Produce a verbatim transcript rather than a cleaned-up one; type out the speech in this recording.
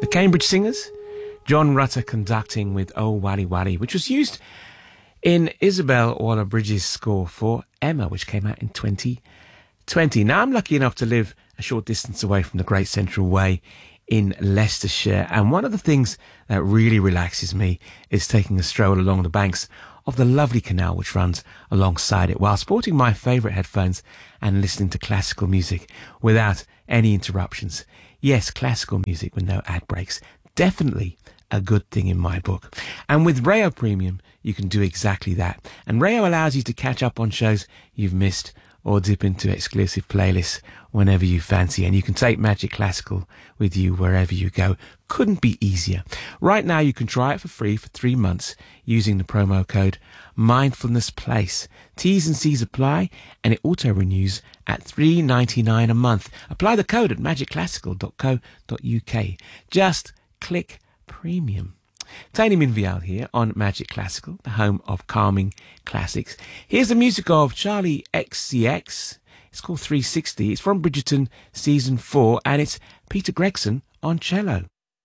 Cambridge Singers, John Rutter conducting with Oh Wally Wally, which was used in Isabel Waller-Bridges' score for Emma, which came out in twenty twenty. Now, I'm lucky enough to live a short distance away from the Great Central Way in Leicestershire, and one of the things that really relaxes me is taking a stroll along the banks of the lovely canal which runs alongside it while sporting my favourite headphones and listening to classical music without any interruptions. Yes, classical music with no ad breaks. Definitely a good thing in my book. And with Rayo Premium, you can do exactly that. And Rayo allows you to catch up on shows you've missed or dip into exclusive playlists whenever you fancy. And you can take Magic Classical with you wherever you go. Couldn't be easier. Right now, you can try it for free for three months using the promo code Mindfulness Place. T's and C's apply, and it auto-renews at three dollars and ninety-nine cents a month. Apply the code at magic classical dot co dot uk. Just click Premium. Tony Minvial here on Magic Classical, the home of calming classics. Here's the music of Charlie X C X. It's called three sixty. It's from Bridgerton Season four, and it's Peter Gregson on cello.